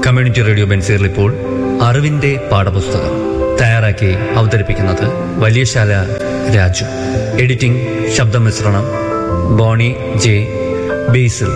Community radio ബെൻസീറിൽ ഇപ്പോൾ അറിവിന്റെ പാഠപുസ്തകം തയ്യാറാക്കി അവതരിപ്പിക്കുന്നത് വലിയശാല രാജു. എഡിറ്റിംഗ് ശബ്ദമിശ്രണം ബോണി ജെ ബേസിൽ.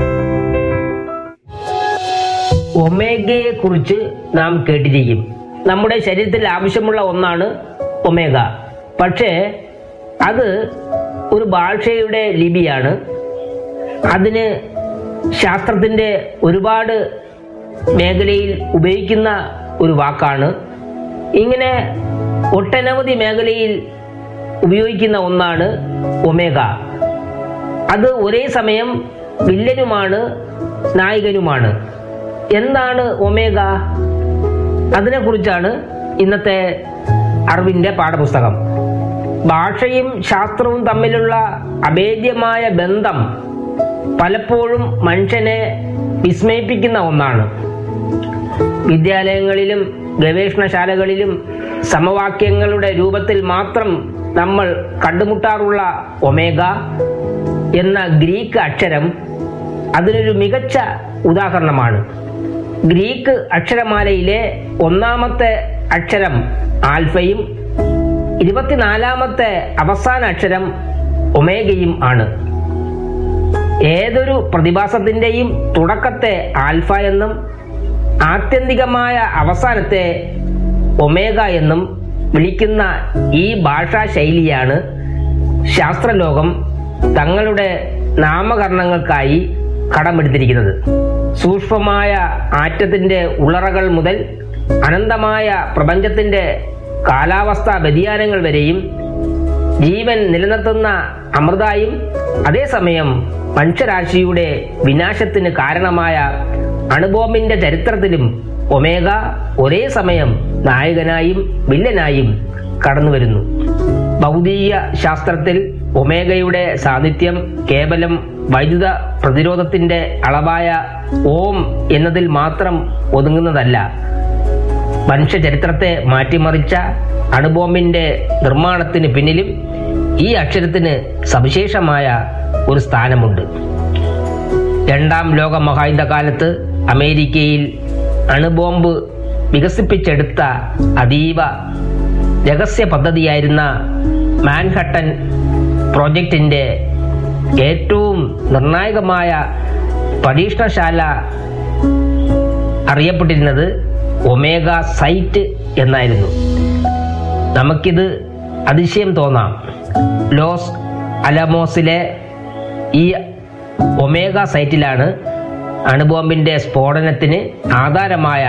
ഒമേഗയെ കുറിച്ച് നാം കേട്ടിരിക്കും. നമ്മുടെ ശരീരത്തിൽ ആവശ്യമുള്ള ഒന്നാണ് ഒമേഗ. പക്ഷേ അത് ഒരു ഭാഷയുടെ ലിപിയാണ്. അതിന് ശാസ്ത്രത്തിൻ്റെ ഒരുപാട് മേഖലയിൽ ഉപയോഗിക്കുന്ന ഒരു വാക്കാണ്. ഇങ്ങനെ ഒട്ടനവധി മേഖലയിൽ ഉപയോഗിക്കുന്ന ഒന്നാണ് ഒമേഗ. അത് ഒരേ സമയം വില്ലനുമാണ് നായകനുമാണ്. എന്താണ് ഒമേഗ? അതിനെക്കുറിച്ചാണ് ഇന്നത്തെ അറിവിൻ്റെ പാഠപുസ്തകം. ഭാഷയും ശാസ്ത്രവും തമ്മിലുള്ള അഭേദ്യമായ ബന്ധം പലപ്പോഴും മനുഷ്യനെ വിസ്മയിപ്പിക്കുന്ന ഒന്നാണ്. വിദ്യാലയങ്ങളിലും ഗവേഷണശാലകളിലും സമവാക്യങ്ങളുടെ രൂപത്തിൽ മാത്രം നമ്മൾ കണ്ടുമുട്ടാറുള്ള ഒമേഗ എന്ന ഗ്രീക്ക് അക്ഷരം അതിനൊരു മികച്ച ഉദാഹരണമാണ്. ഗ്രീക്ക് അക്ഷരമാലയിലെ ഒന്നാമത്തെ അക്ഷരം ആൽഫയും 24ാമത്തെ അവസാന അക്ഷരം ഒമേഗയും ആണ്. ഏതൊരു പ്രതിഭാസത്തിൻ്റെയും തുടക്കത്തെ ആൽഫ എന്നും ആത്യന്തികമായ അവസാനത്തെ ഒമേഗ എന്നും വിളിക്കുന്ന ഈ ഭാഷാ ശൈലിയാണ് ശാസ്ത്രലോകം തങ്ങളുടെ നാമകരണങ്ങൾക്കായി കടമെടുത്തിരിക്കുന്നത്. സൂക്ഷ്മമായ ആറ്റത്തിൻ്റെ ഉള്ളറകൾ മുതൽ അനന്തമായ പ്രപഞ്ചത്തിൻ്റെ കാലാവസ്ഥാ വ്യതിയാനങ്ങൾ വരെയും ജീവൻ നിലനിർത്തുന്ന അമൃതായും അതേസമയം മനുഷ്യരാശിയുടെ വിനാശത്തിന് കാരണമായ അണുബോംബിന്റെ ചരിത്രത്തിലും ഒമേഗ ഒരേ സമയം നായകനായും വില്ലനായും കടന്നു വരുന്നു. ഭൗതിക ശാസ്ത്രത്തിൽ ഒമേഗയുടെ സാന്നിധ്യം കേവലം വൈദ്യുത പ്രതിരോധത്തിന്റെ അളവായ ഓം എന്നതിൽ മാത്രം ഒതുങ്ങുന്നതല്ല. മനുഷ്യ ചരിത്രത്തെ മാറ്റിമറിച്ച അണുബോംബിന്റെ നിർമ്മാണത്തിന് പിന്നിലും ഈ അക്ഷരത്തിന് സവിശേഷമായ ഒരു സ്ഥാനമുണ്ട്. 2ാം ലോക മഹായുദ്ധകാലത്ത് അമേരിക്കയിൽ അണുബോംബ് വികസിപ്പിച്ചെടുത്ത അതീവ രഹസ്യ പദ്ധതിയായിരുന്ന മാൻഹട്ടൻ പ്രോജക്റ്റിന്റെ ഏറ്റവും നിർണായകമായ പരീക്ഷണശാല അറിയപ്പെട്ടിരുന്നത് ഒമേഗ സൈറ്റ് എന്നായിരുന്നു. നമുക്കിത് അതിശയം തോന്നാം. ലോസ് അലമോസിലെ ഈ ഒമേഗ സൈറ്റിലാണ് അണുബോംബിന്റെ സ്ഫോടനത്തിന് ആധാരമായ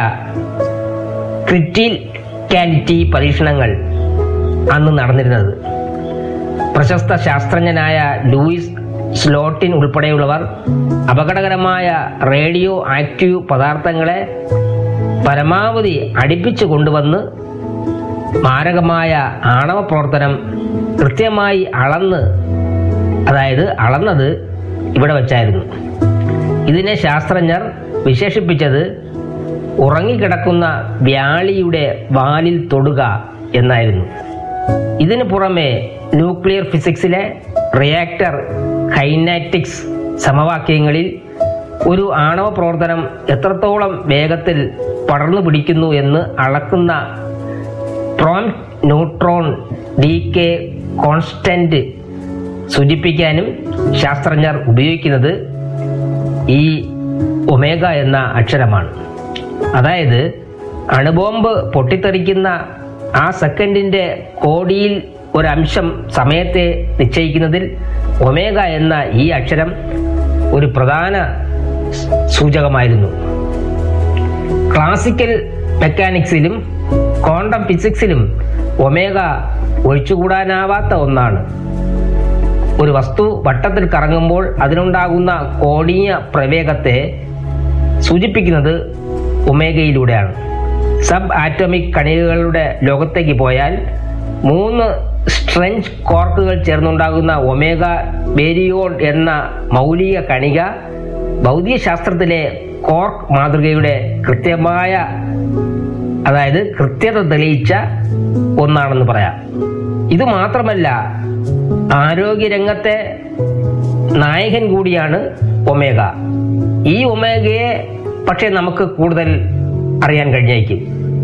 ക്രിറ്റിക്കാലിറ്റി പരീക്ഷണങ്ങൾ അന്ന് നടന്നിരുന്നത്. പ്രശസ്ത ശാസ്ത്രജ്ഞനായ ലൂയിസ് സ്ലോട്ടിൻ ഉൾപ്പെടെയുള്ളവർ അപകടകരമായ റേഡിയോ ആക്റ്റീവ് പദാർത്ഥങ്ങളെ പരമാവധി അടുപ്പിച്ചു കൊണ്ടുവന്ന് മാരകമായ ആണവ പ്രവർത്തനം കൃത്യമായി അളന്നത് ഇവിടെ വച്ചായിരുന്നു. ഇതിനെ ശാസ്ത്രജ്ഞർ വിശേഷിപ്പിച്ചത് ഉറങ്ങിക്കിടക്കുന്ന വ്യാളിയുടെ വാലിൽ തൊടുക എന്നായിരുന്നു. ഇതിനു പുറമെ ന്യൂക്ലിയർ ഫിസിക്സിലെ റിയാക്ടർ കൈനറ്റിക്സ് സമവാക്യങ്ങളിൽ ഒരു ആണവ പ്രവർത്തനം എത്രത്തോളം വേഗത്തിൽ പടർന്നു പിടിക്കുന്നു എന്ന് അളക്കുന്ന പ്രോംപ്റ്റ് ന്യൂട്രോൺ ഡീകേ കോൺസ്റ്റന്റ് സൂചിപ്പിക്കാനും ശാസ്ത്രജ്ഞർ ഉപയോഗിക്കുന്നത് ഈ ഒമേഗ എന്ന അക്ഷരമാണ്. അതായത് അണുബോംബ് പൊട്ടിത്തെറിക്കുന്ന ആ സെക്കൻഡിന്റെ കോടിയിൽ ഒരംശം സമയത്തെ നിശ്ചയിക്കുന്നതിൽ ഒമേഗ എന്ന ഈ അക്ഷരം ഒരു പ്രധാന സൂചകമായിരുന്നു. ക്ലാസിക്കൽ മെക്കാനിക്സിലും ക്വാണ്ടം ഫിസിക്സിലും ഒമേഗ ഒഴിച്ചുകൂടാനാവാത്ത ഒന്നാണ്. ഒരു വസ്തു വട്ടത്തിൽ കറങ്ങുമ്പോൾ അതിനുണ്ടാകുന്ന കോണീയ പ്രവേഗത്തെ സൂചിപ്പിക്കുന്നത് ഒമേഗയിലൂടെയാണ്. സബ് ആറ്റോമിക് കണികകളുടെ ലോകത്തേക്ക് പോയാൽ 3 സ്ട്രെഞ്ച് കോർക്കുകൾ ചേർന്നുണ്ടാകുന്ന ഒമേഗ ബേരിയോൺ എന്ന മൗലിക കണിക ഭൗതികശാസ്ത്രത്തിലെ കോർക്ക് മാതൃകയുടെ കൃത്യത തെളിയിച്ച ഒന്നാണെന്ന് പറയാം. ഇത് മാത്രമല്ല, ആരോഗ്യരംഗത്തെ നായകൻ കൂടിയാണ് ഒമേഗ. ഈ ഒമേഗയെ പക്ഷേ നമുക്ക് കൂടുതൽ അറിയാൻ കഴിഞ്ഞേക്കും.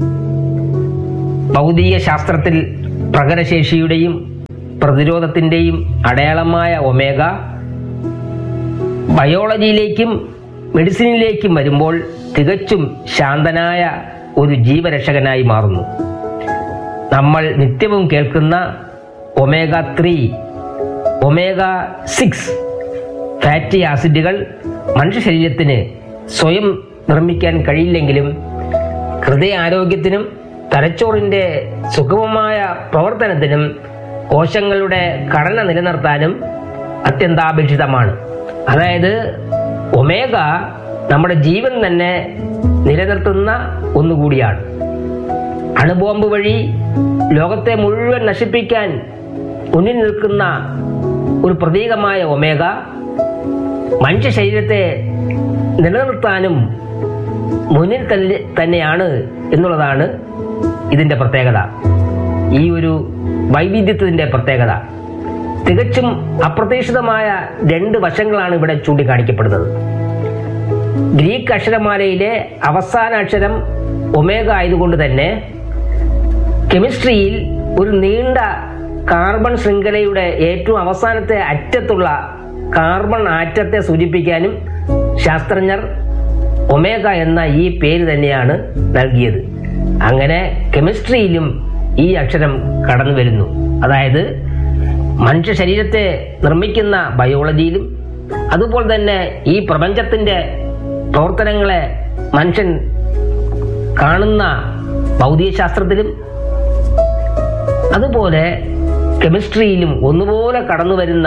ഭൗതിക ശാസ്ത്രത്തിൽ പ്രകടശേഷിയുടെയും പ്രതിരോധത്തിൻ്റെയും അടയാളമായ ഒമേഗ ബയോളജിയിലേക്കും മെഡിസിനിലേക്കും വരുമ്പോൾ തികച്ചും ശാന്തനായ ഒരു ജീവരക്ഷകനായി മാറുന്നു. നമ്മൾ നിത്യവും കേൾക്കുന്ന ഒമേഗ 3, ഒമേഗ 6 ഫാറ്റി ആസിഡുകൾ മനുഷ്യ ശരീരത്തിന് സ്വയം നിർമ്മിക്കാൻ കഴിയില്ലെങ്കിലും ഹൃദയാരോഗ്യത്തിനും തലച്ചോറിൻ്റെ സുഗമമായ പ്രവർത്തനത്തിനും കോശങ്ങളുടെ ഘടന നിലനിർത്താനും അത്യന്താപേക്ഷിതമാണ്. അതായത് ഒമേഗ നമ്മുടെ ജീവൻ തന്നെ നിലനിർത്തുന്ന ഒന്നുകൂടിയാണ്. അണുബോംബ് വഴി ലോകത്തെ മുഴുവൻ നശിപ്പിക്കാൻ മുന്നിൽ നിൽക്കുന്ന ഒരു പ്രതീകമായ ഒമേഗ മനുഷ്യ ശരീരത്തെ നിലനിർത്താനും മുന്നിൽ തന്നെയാണ് എന്നുള്ളതാണ് ഇതിൻ്റെ പ്രത്യേകത. ഈ ഒരു വൈവിധ്യത്തിൻ്റെ പ്രത്യേകത തികച്ചും അപ്രതീക്ഷിതമായ 2 വശങ്ങളാണ് ഇവിടെ ചൂണ്ടിക്കാണിക്കപ്പെടുന്നത്. ഗ്രീക്ക് അക്ഷരമാലയിലെ അവസാന അക്ഷരം ഒമേഗ ആയതുകൊണ്ട് തന്നെ കെമിസ്ട്രിയിൽ ഒരു നീണ്ട കാർബൺ ശൃംഖലയുടെ ഏറ്റവും അവസാനത്തെ അറ്റത്തുള്ള കാർബൺ ആറ്റത്തെ സൂചിപ്പിക്കാനും ശാസ്ത്രജ്ഞർ ഒമേഗ എന്ന ഈ പേര് തന്നെയാണ് നൽകിയത്. അങ്ങനെ കെമിസ്ട്രിയിലും ഈ അക്ഷരം കടന്നു വരുന്നു. അതായത് മനുഷ്യ ശരീരത്തെ നിർമ്മിക്കുന്ന ബയോളജിയിലും അതുപോലെ തന്നെ ഈ പ്രപഞ്ചത്തിൻ്റെ പ്രവർത്തനങ്ങളെ മനുഷ്യൻ കാണുന്ന ഭൗതികശാസ്ത്രത്തിലും അതുപോലെ കെമിസ്ട്രിയിലും ഒന്നുപോലെ കടന്നു വരുന്ന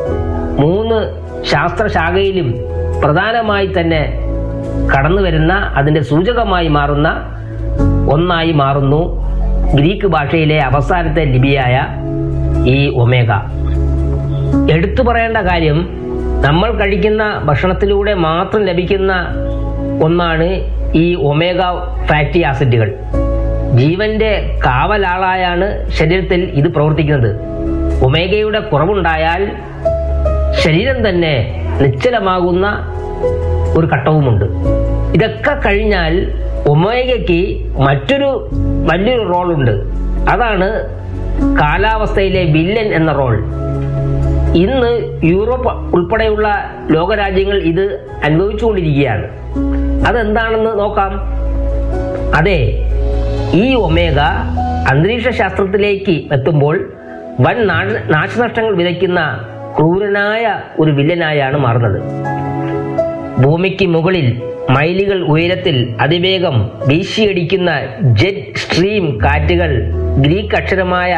3 ശാസ്ത്രശാഖയിലും പ്രധാനമായി തന്നെ കടന്നു വരുന്ന അതിൻ്റെ സൂചകമായി മാറുന്ന ഒന്നായി മാറുന്നു ഗ്രീക്ക് ഭാഷയിലെ അവസാനത്തെ ലിപിയായ ഈ ഒമേഗ. എടുത്തു പറയേണ്ട കാര്യം, നമ്മൾ കഴിക്കുന്ന ഭക്ഷണത്തിലൂടെ മാത്രം ലഭിക്കുന്ന ഒന്നാണ് ഈ ഒമേഗ ഫാറ്റി ആസിഡുകൾ. ജീവന്റെ കാവലാളായാണ് ശരീരത്തിൽ ഇത് പ്രവർത്തിക്കുന്നത്. ഒമേഗയുടെ കുറവുണ്ടായാൽ ശരീരം തന്നെ നിശ്ചലമാകുന്ന ഒരു ഘട്ടവുമുണ്ട്. ഇതൊക്കെ കഴിഞ്ഞാൽ ഒമേഗയ്ക്ക് മറ്റൊരു വലിയൊരു റോളുണ്ട്. അതാണ് കാലാവസ്ഥയിലെ വില്ലൻ എന്ന റോൾ. ഇന്ന് യൂറോപ്പ് ഉൾപ്പെടെയുള്ള ലോകരാജ്യങ്ങൾ ഇത് അനുഭവിച്ചുകൊണ്ടിരിക്കുകയാണ്. അതെന്താണെന്ന് നോക്കാം. അതെ, ഈ ഒമേഗ അന്തരീക്ഷ ശാസ്ത്രത്തിലേക്ക് എത്തുമ്പോൾ വൻ നാശനഷ്ടങ്ങൾ വിതയ്ക്കുന്ന ക്രൂരനായ ഒരു വില്ലനായാണ് മാറുന്നത്. ഭൂമിക്ക് മുകളിൽ മൈലുകൾ ഉയരത്തിൽ അതിവേഗം വീശിയടിക്കുന്ന ജെറ്റ് സ്ട്രീം കാറ്റുകൾ ഗ്രീക്ക് അക്ഷരമായ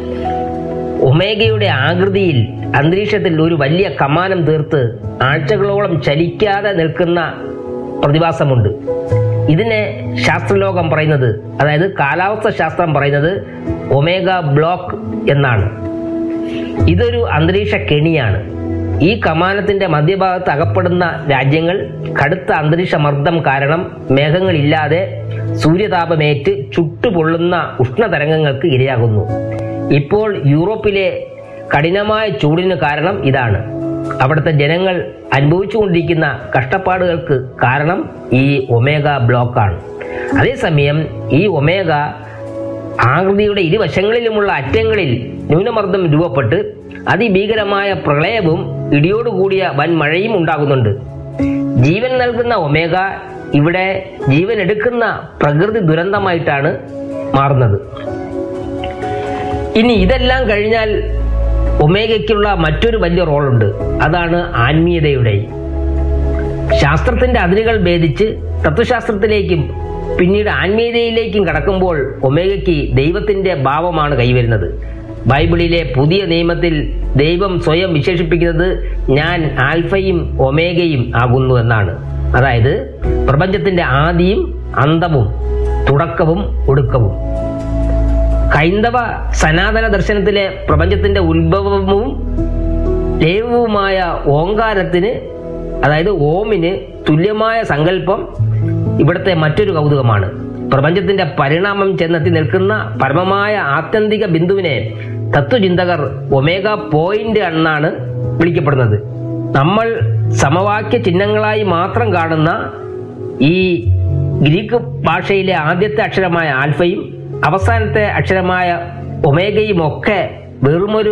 ഒമേഗയുടെ ആകൃതിയിൽ അന്തരീക്ഷത്തിൽ ഒരു വലിയ കമാനം തീർത്ത് ആഴ്ചകളോളം ചലിക്കാതെ നിൽക്കുന്ന പ്രതിഭാസമുണ്ട്. ഇതിനെ ശാസ്ത്രലോകം പറയുന്നത്, അതായത് കാലാവസ്ഥ ശാസ്ത്രം പറയുന്നത് ഒമേഗ ബ്ലോക്ക് എന്നാണ്. ഇതൊരു അന്തരീക്ഷ കെണിയാണ്. ഈ കമാനത്തിന്റെ മധ്യഭാഗത്ത് അകപ്പെടുന്ന രാജ്യങ്ങൾ കടുത്ത അന്തരീക്ഷ മർദ്ദം കാരണം മേഘങ്ങളില്ലാതെ സൂര്യതാപമേറ്റ് ചുട്ടുപൊള്ളുന്ന ഉഷ്ണതരംഗങ്ങൾക്ക് ഇരയാകുന്നു. ഇപ്പോൾ യൂറോപ്പിലെ കഠിനമായ ചൂടിന് കാരണം ഇതാണ്. അവിടുത്തെ ജനങ്ങൾ അനുഭവിച്ചുകൊണ്ടിരിക്കുന്ന കഷ്ടപ്പാടുകൾക്ക് കാരണം ഈ ഒമേഗ ബ്ലോക്കാണ്. അതേസമയം ഈ ഒമേഗ ആകൃതിയുടെ ഇരുവശങ്ങളിലുമുള്ള അറ്റങ്ങളിൽ ന്യൂനമർദ്ദം രൂപപ്പെട്ട് അതിഭീകരമായ പ്രളയവും ഇടിയോടുകൂടിയ വൻ മഴയും ഉണ്ടാകുന്നുണ്ട്. ജീവൻ നൽകുന്ന ഒമേഗ ഇവിടെ ജീവൻ എടുക്കുന്ന പ്രകൃതി ദുരന്തമായിട്ടാണ് മാറുന്നത്. ഇനി ഇതെല്ലാം കഴിഞ്ഞാൽ ഒമേഗയ്ക്കുള്ള മറ്റൊരു വലിയ റോളുണ്ട്. അതാണ് ആത്മീയതയുടെ. ശാസ്ത്രത്തിന്റെ അതിരുകൾ ഭേദിച്ച് തത്വശാസ്ത്രത്തിലേക്കും പിന്നീട് ആത്മീയതയിലേക്കും കടക്കുമ്പോൾ ഒമേഗയ്ക്ക് ദൈവത്തിന്റെ ഭാവമാണ് കൈവരുന്നത്. ബൈബിളിലെ പുതിയ നിയമത്തിൽ ദൈവം സ്വയം വിശേഷിപ്പിക്കുന്നത് ഞാൻ ആൽഫയും ഒമേഗയും ആകുന്നു എന്നാണ്. അതായത് പ്രപഞ്ചത്തിന്റെ ആദിയും അന്തവും തുടക്കവും ഒടുക്കവും. ഹൈന്ദവ സനാതന ദർശനത്തിലെ പ്രപഞ്ചത്തിന്റെ ഉത്ഭവവും ലയവുമായ ഓങ്കാരത്തിന്, അതായത് ഓമിന് തുല്യമായ സങ്കല്പം ഇവിടുത്തെ മറ്റൊരു കൗതുകമാണ്. പ്രപഞ്ചത്തിന്റെ പരിണാമം ചെന്നെത്തി നിൽക്കുന്ന പരമമായ ആത്യന്തിക ബിന്ദുവിനെ തത്വചിന്തകർ ഒമേഗ പോയിന്റ് എന്നാണ് വിളിക്കപ്പെടുന്നത്. നമ്മൾ സമവാക്യ ചിഹ്നങ്ങളായി മാത്രം കാണുന്ന ഈ ഗ്രീക്ക് ഭാഷയിലെ ആദ്യത്തെ അക്ഷരമായ ആൽഫയും അവസാനത്തെ അക്ഷരമായ ഒമേഗയും ഒക്കെ വെറുമൊരു